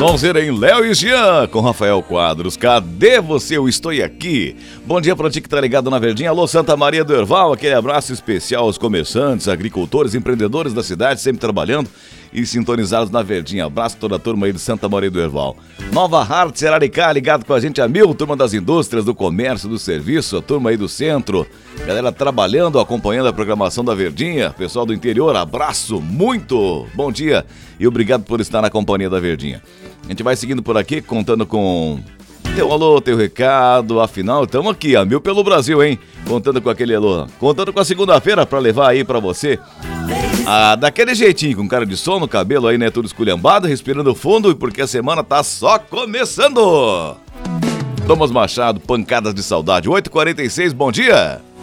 Sonzeira em Léo e Jean, com Rafael Quadros. Cadê você? Eu estou aqui. Bom dia pra ti que tá ligado na Verdinha. Alô, Santa Maria do Herval. Aquele abraço especial aos comerciantes, agricultores, empreendedores da cidade, sempre trabalhando e sintonizados na Verdinha. Abraço a toda a turma aí de Santa Maria do Herval. Nova Hartz, Araricá, ligado com a gente a mil. Turma das indústrias, do comércio, do serviço, a turma aí do centro. Galera trabalhando, acompanhando a programação da Verdinha. Pessoal do interior, abraço, muito bom dia e obrigado por estar na companhia da Verdinha. A gente vai seguindo por aqui, contando com teu alô, teu recado. Afinal, estamos aqui, a mil pelo Brasil, hein? Contando com aquele alô. Contando com a segunda-feira pra levar aí pra você. Daquele jeitinho, com cara de sono, cabelo aí, né? Tudo esculhambado, respirando fundo, porque a semana tá só começando. Thomas Machado, Pancadas de Saudade, 8h46, bom dia.